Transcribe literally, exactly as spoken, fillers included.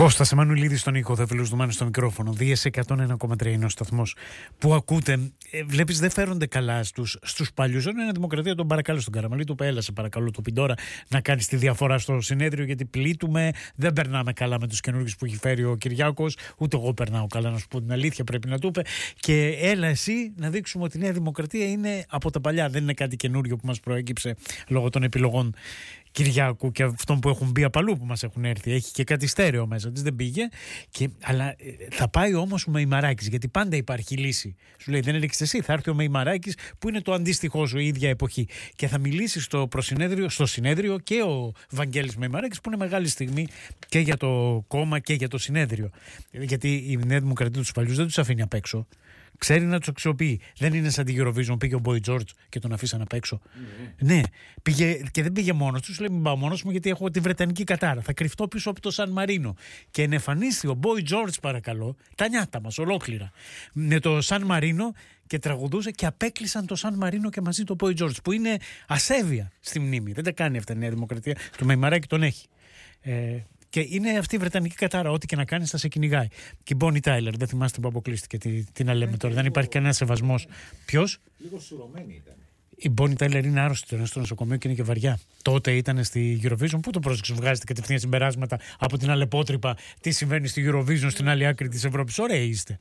Κώστας Εμμανουηλίδης στον ήχο, Θεοφιλούς Δουμάνης στο μικρόφωνο. Δίες εκατόν ένα κόμμα τρία είναι ο σταθμός που ακούτε. Ε, βλέπεις, δεν φέρονται καλά στους, στους παλιούς. Είναι η Δημοκρατία, τον παρακαλώ στον Καραμαλή, του έλα σε παρακαλώ το Πιντόρα να κάνεις τη διαφορά στο συνέδριο, γιατί πλήττουμε. Δεν περνάμε καλά με τους καινούργιους που έχει φέρει ο Κυριάκος. Ούτε εγώ περνάω καλά, να σου πω την αλήθεια, πρέπει να του είπε. Και έλα εσύ να δείξουμε ότι η Νέα Δημοκρατία είναι από τα παλιά. Δεν είναι κάτι καινούριο που μας προέκυψε λόγω των επιλογών Κυριάκου και αυτών που έχουν μπει απαλού που μας έχουν έρθει. Έχει και κάτι στέρεο μέσα της, δεν πήγε. Και, αλλά θα πάει όμως ο Μεϊμαράκης, γιατί πάντα υπάρχει λύση. Σου λέει, δεν έριξες εσύ, θα έρθει ο Μεϊμαράκης που είναι το αντίστοιχό σου, η ίδια εποχή. Και θα μιλήσει στο προσυνέδριο, στο συνέδριο και ο Βαγγέλης Μεϊμαράκης, που είναι μεγάλη στιγμή και για το κόμμα και για το συνέδριο. Γιατί η Νέα Δημοκρατία τους παλιούς δεν τους αφήνει απ' έξω. Ξέρει να τους αξιοποιεί. Δεν είναι σαν τη Eurovision. Πήγε ο Boy George και τον αφήσαν απ' έξω. Mm-hmm. Ναι, πήγε, και δεν πήγε μόνος του. Λέει: μην πάω μόνος μου, γιατί έχω τη Βρετανική κατάρα. Θα κρυφτώ πίσω από το Σαν Μαρίνο. Και ενεφανίστηκε ο Boy George, παρακαλώ, τα νιάτα μας ολόκληρα. Με το Σαν Μαρίνο και τραγουδούσε και απέκλεισαν το Σαν Μαρίνο και μαζί το Boy George. Που είναι ασέβεια στη μνήμη. Δεν τα κάνει αυτά η Νέα Δημοκρατία. Το Μεϊμαράκη τον έχει. Ε, Και είναι αυτή η Βρετανική κατάρα. Ό,τι και να κάνεις θα σε κυνηγάει. Και η Μπόνι Τάιλερ, δεν θυμάστε που αποκλείστηκε. Τι, τι να λέμε τώρα, δεν υπάρχει κανένα σεβασμός. Ποιος? Λίγο σουρωμένη ήταν. Η Μπόνι Τάιλερ είναι άρρωστη τώρα στο νοσοκομείο και είναι και βαριά. Τότε ήταν στη Eurovision. Πού το πρόσεξε, βγάζετε κατευθείαν συμπεράσματα από την αλεπότρυπα τι συμβαίνει στη Eurovision στην άλλη άκρη της Ευρώπης. Ωραία είστε.